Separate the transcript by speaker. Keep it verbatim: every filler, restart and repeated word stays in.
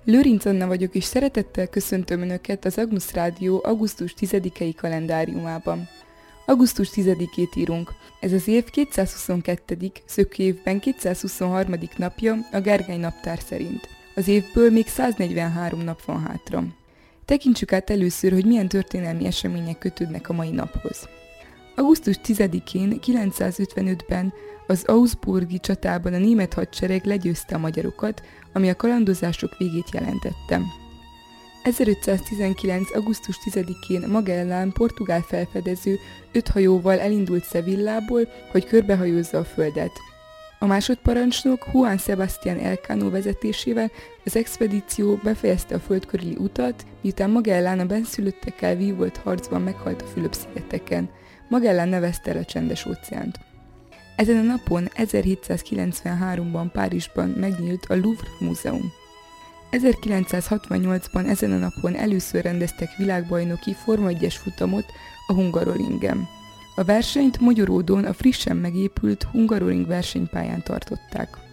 Speaker 1: Lőrinc Anna vagyok, és szeretettel köszöntöm Önöket az Agnus Rádió augusztus tizedikei kalendáriumában. augusztus tizedikét írunk. Ez az év kétszázhuszonkettő. szökőévben kétszázhuszonharmadik napja a Gergely naptár szerint. Az évből még száznegyvenhárom nap van hátra. Tekintsük át először, hogy milyen történelmi események kötődnek a mai naphoz. augusztus tizedikén kilencszázötvenötben az augsburgi csatában a német hadsereg legyőzte a magyarokat, ami a kalandozások végét jelentette. ezerötszáztizenkilenc. augusztus tizedikén Magellán portugál felfedező öt hajóval elindult Sevillából, hogy körbehajózza a földet. A másodparancsnok Juan Sebastián Elcano vezetésével az expedíció befejezte a föld körüli utat, miután Magellán a bennszülöttekkel vívott harcban meghalt a Fülöp-szigeteken. Magellán nevezte el a Csendes-óceánt. Ezen a napon ezerhétszázkilencvenháromban Párizsban megnyílt a Louvre Múzeum. ezerkilencszázhatvannyolcban ezen a napon először rendeztek világbajnoki Forma egyes futamot a Hungaroringen. A versenyt Magyaródon a frissen megépült Hungaroring versenypályán tartották.